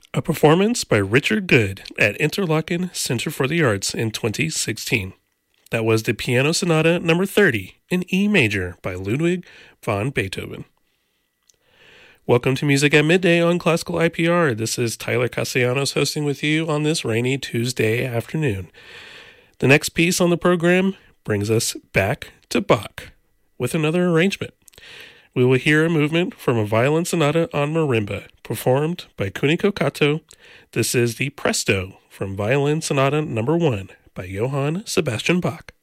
A performance by Richard Good at Interlaken Center for the Arts in 2016. That was the Piano Sonata No. 30 in E major by Ludwig van Beethoven. Welcome to Music at Midday on Classical IPR. This is Tyler Castellanos hosting with you on this rainy Tuesday afternoon. The next piece on the program brings us back to Bach with another arrangement. We will hear a movement from a violin sonata on marimba performed by Kuniko Kato. This is the Presto from Violin Sonata No. 1 by Johann Sebastian Bach.